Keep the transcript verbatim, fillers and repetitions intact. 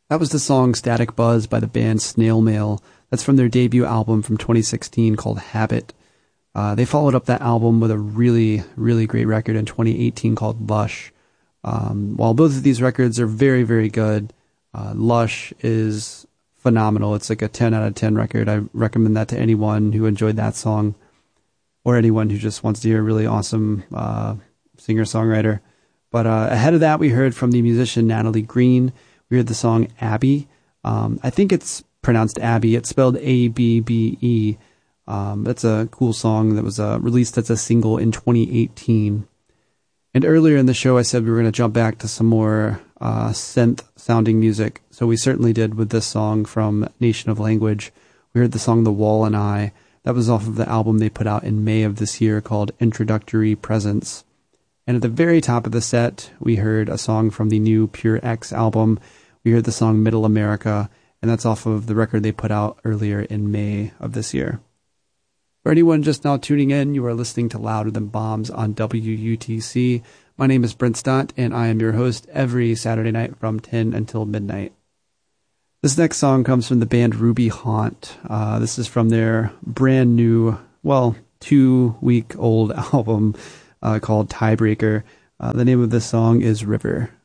That was the song Static Buzz by the band Snail Mail. That's from their debut album from twenty sixteen called Habit. Uh, they followed up that album with a really, really great record in twenty eighteen called Lush. Um, while both of these records are very, very good, uh, Lush is phenomenal. It's like a ten out of ten record. I recommend that to anyone who enjoyed that song or anyone who just wants to hear a really awesome uh, singer-songwriter. But uh, ahead of that, we heard from the musician Natalie Green. We heard the song Abby. Um, I think it's pronounced Abby. It's spelled A B B E. Um, that's a cool song that was uh, released as a single in twenty eighteen. And earlier in the show, I said we were going to jump back to some more uh, synth-sounding music. So we certainly did with this song from Nation of Language. We heard the song The Wall and I. That was off of the album they put out in May of this year called Introductory Presence. And at the very top of the set, we heard a song from the new Pure X album. We heard the song Middle America, and that's off of the record they put out earlier in May of this year. For anyone just now tuning in, you are listening to Louder Than Bombs on W U T C. My name is Brent Stott, and I am your host every Saturday night from ten until midnight. This next song comes from the band Ruby Haunt. Uh, this is from their brand new, well, two-week-old album uh, called Tiebreaker. Uh, the name of this song is River.